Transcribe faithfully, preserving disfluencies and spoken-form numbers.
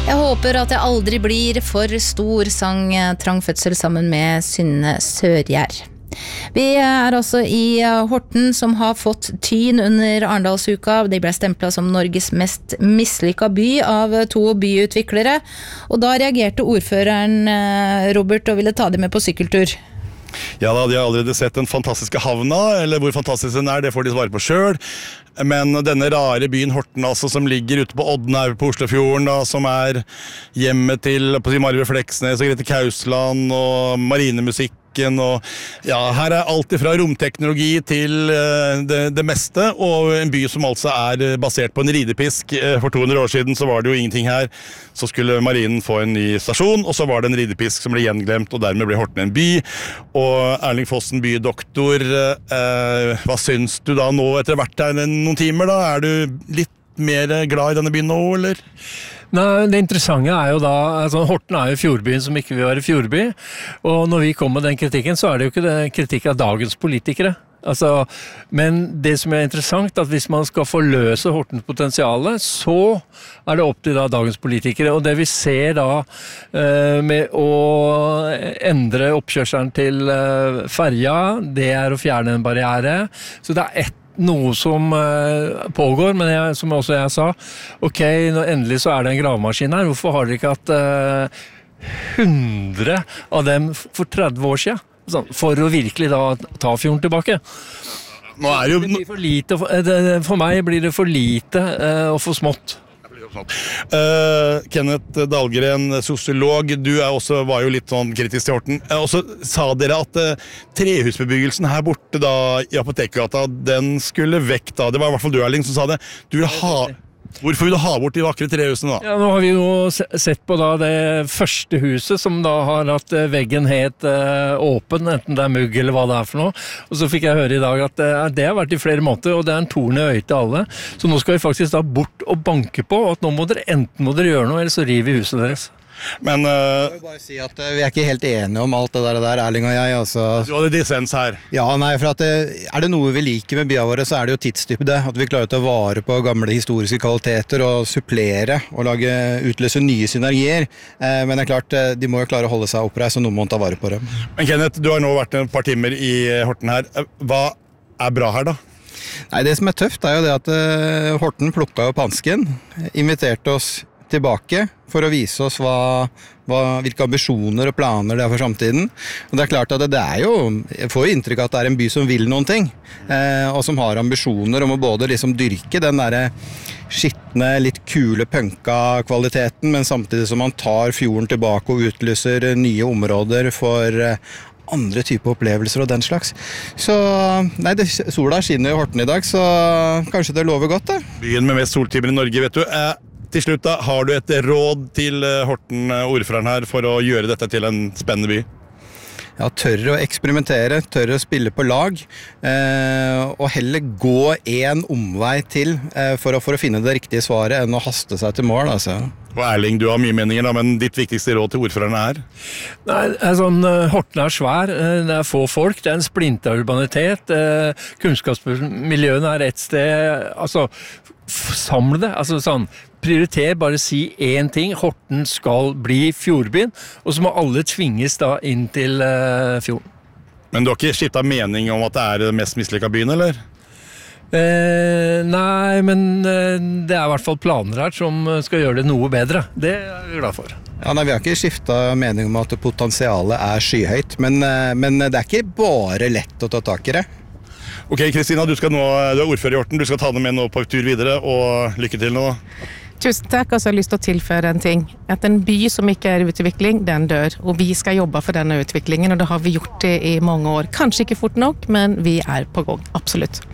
Jeg håper at jeg aldri blir for stor, sang Trang Fødsel sammen med Synne Sørgjær. Vi er altså i Horten som har fått tyn under Arendalsuka. De ble stemplet som Norges mest mislykka by av to byutviklere, og da reagerte ordføreren Robert og ville ta dem med på sykkeltur. Ja da, de har allerede sett den fantastiske havna, eller hvor fantastisk den er, det får de svare på selv. Men denne rare byen Horten, altså, som ligger ute på Odden her på Oslofjorden, da, som er hjemmet til på Marve Fleksnes og Grete Kausland og marinemusikk, og ja, her er alt fra romteknologi til uh, det, det meste, og en by som altså er basert på en ridepisk. For to hundre år siden så var det jo ingenting her, så skulle marinen få en ny stasjon, og så var det en ridepisk som ble gjenglemt, og dermed ble Horten en by. Og Erling Fossen, bydoktor, uh, hva syns du da nå etter å ha vært her noen timer da? Er du litt mer glad i denne byen nå, eller? Nei, det interessante er jo da, altså Horten er jo fjordbyen som ikke vil være fjordby, og når vi kommer med den kritikken, så er det jo ikke det kritikk av dagens politikere. Altså, men det som er interessant, at hvis man skal forløse Hortens potensiale, så er det opp til da dagens politikere, og det vi ser da eh, med å endre oppkjørselen til eh, ferja, det er å fjerne en barriere, så det er ett noe som uh, pågår, men jeg, som også jeg sa, ok, nå endelig så er det en gravemaskin her, hvorfor har dere ikke hatt uh, hundre av dem for tretti år siden, sånn, for å virkelig da ta fjorden tilbake? Nå er jo... Det blir for lite, for meg blir det for lite uh, og for smått. Uh, Kenneth Dahlgren, sosiolog, du er også, var jo litt sånn kritisk til Horten. Uh, og så sa dere at uh, trehusbebyggelsen her borte da i Apotekgata, den skulle vekk da. Det var i hvert fall du, Erling, som sa det. Du vil ha... Hvorfor vil du ha bort de vakre trehusene da? Ja, nå har vi jo sett på da det første huset som da har hatt veggen helt uh, åpen, enten det er mugg eller hva det er for noe. Og så fikk jeg høre i dag at uh, det har vært i flere måneder, og det er en torn i øyet til alle. Så nå skal vi faktisk da bort og banke på, og at nå må dere enten må dere gjøre noe, eller så river vi huset deres. Men uh, jeg vil bare si at uh, vi er ikke helt enige om alt det der, der Erling og jeg, altså. Du hadde dissens her. Ja, nei, for at uh, er det noe vi liker med byene våre, så er det jo tidsdybde. At vi klarer å ta vare på gamle historiske kvaliteter og supplere og lage, utløse nye synergier. Uh, men det er klart, uh, de må jo klare å holde seg oppreist, så noen må ta vare på dem. Men Kenneth, du har nå vært et par timer i Horten her. Hva er bra her da? Nei, det som er tøft er jo det at uh, Horten plukket jo pansken, inviterte oss tilbake for å vise oss hva, hva, hvilke ambisjoner og planer det er for samtiden. Og det er klart at det, det er jo, jeg får jo inntrykk av at det er en by som vil noen ting, eh, og som har ambisjoner om å både liksom dyrke den der skittne, litt kule punka kvaliteten, men samtidig som man tar fjorden tilbake og utlyser nye områder for eh, andre typer opplevelser og den slags. Så, nei, det, sola skinner i Horten i dag, så kanskje det lover godt da. Byen med mest soltimer i Norge, vet du. Eh, til slutt da, har du et råd til Horten, ordføreren her, for å gjøre dette til en spennende by? Ja, tørre å eksperimentere, tørre å spille på lag, eh, og heller gå en omvei til eh, for, å, for å finne det riktige svaret enn å haste seg til mål, altså. Og Erling, du har mye meninger da, men ditt viktigste råd til ordførerne er? Nei, altså, Horten er svær, det er få folk, det er en splinterurbanitet, kunnskapsmiljøene er et sted, altså, samle det, altså sånn, prioriter, bare si én ting, Horten skal bli fjordbyen, og så må alle tvinges da inn til uh, fjorden. Men du har ikke skiftet mening om at det er det mest mislykka byen, eller? Eh, nei, men eh, det er i hvert fall planer her som skal gjøre det noe bedre. Det er vi glad for. Ja, nei, vi har ikke skiftet mening om at potensialet er skyhøyt, men, men det er ikke bare lett å ta tak i det. Ok, Kristina, du, skal nå, du er ordfører i Horten, du skal ta det med nå på tur videre, og lykke til nå. Tusen takk, og så har jeg lyst til å tilføre en ting. At en by som ikke er i utvikling, den dør. Og vi skal jobbe for denne utviklingen, og det har vi gjort det i mange år. Kanskje ikke fort nok, men vi er på gang, absolutt.